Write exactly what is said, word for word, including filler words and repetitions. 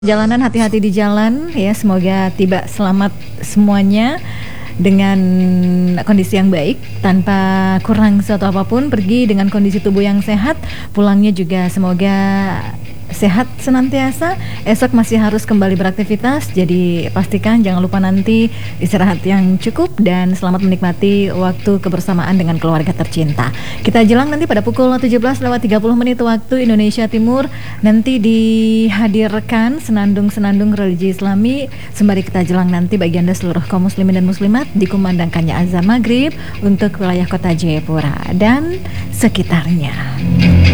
Jalanan, hati-hati di jalan ya, semoga tiba selamat semuanya dengan kondisi yang baik tanpa kurang suatu apapun, pergi dengan kondisi tubuh yang sehat, pulangnya juga semoga sehat senantiasa. Esok masih harus kembali beraktivitas, jadi pastikan jangan lupa nanti istirahat yang cukup dan selamat menikmati waktu kebersamaan dengan keluarga tercinta. Kita jelang nanti pada pukul tujuh belas lewat tiga puluh menit waktu Indonesia Timur, nanti dihadirkan senandung-senandung religi Islami sembari kita jelang nanti bagi Anda seluruh kaum muslimin dan muslimat dikumandangkannya azan maghrib untuk wilayah kota Jayapura dan sekitarnya.